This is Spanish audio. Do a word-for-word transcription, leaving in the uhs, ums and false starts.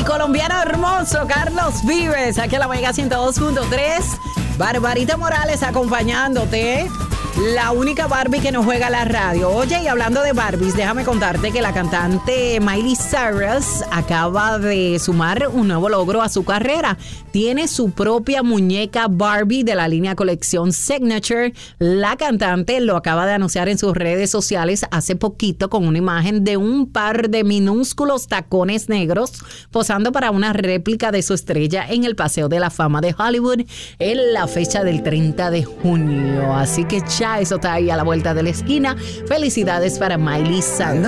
colombiano hermoso Carlos Vives, aquí en la Mega ciento dos punto tres. Barbarita Morales acompañándote. La única Barbie que no juega a la radio. Oye, y hablando de Barbies, déjame contarte que la cantante Miley Cyrus acaba de sumar un nuevo logro a su carrera. Tiene su propia muñeca Barbie de la línea colección Signature. La cantante lo acaba de anunciar en sus redes sociales hace poquito con una imagen de un par de minúsculos tacones negros posando para una réplica de su estrella en el Paseo de la Fama de Hollywood en la fecha del treinta de junio. Así que ya eso está ahí a la vuelta de la esquina. Felicidades para Miley Cyrus.